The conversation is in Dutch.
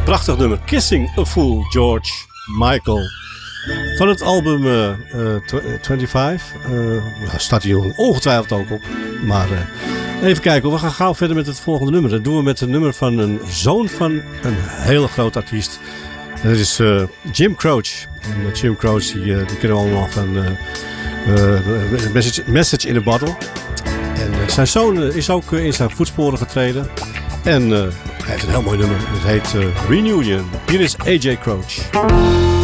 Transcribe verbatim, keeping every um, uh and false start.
Prachtig nummer. Kissing a Fool, George Michael. Van het album uh, uh, vijfentwintig. Uh, staat hier ongetwijfeld ook op. Maar uh, even kijken. We gaan gauw verder met het volgende nummer. Dat doen we met een nummer van een zoon van een hele grote artiest. En dat is uh, Jim Croce. En uh, Jim Croce, die, uh, die kennen we allemaal van uh, uh, message, message in a Bottle. En uh, zijn zoon uh, is ook uh, in zijn voetsporen getreden. En uh, hij heeft een heel mooi nummer. Het heet uh, Reunion. Hier is A J Croce.